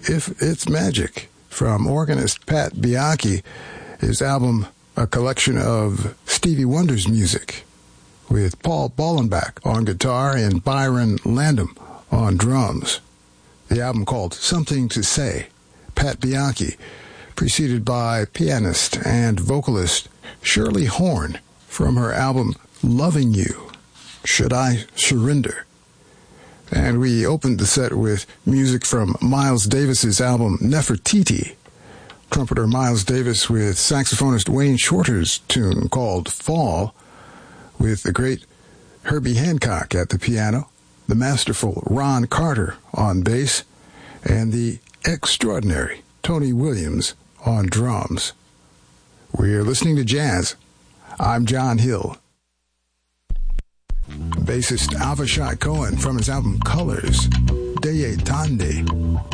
If It's Magic from organist Pat Bianchi, his album a collection of Stevie Wonder's music, with Paul Bollenbach on guitar and Byron Landham on drums. The album called Something to Say, Pat Bianchi, preceded by pianist and vocalist Shirley Horn from her album Loving You, Should I Surrender? And we opened the set with music from Miles Davis's album Nefertiti, trumpeter Miles Davis with saxophonist Wayne Shorter's tune called Fall, with the great Herbie Hancock at the piano, the masterful Ron Carter on bass, and the extraordinary Tony Williams on drums. We're listening to jazz. I'm John Hill. Bassist Avishai Cohen from his album Colors, Deye Tande,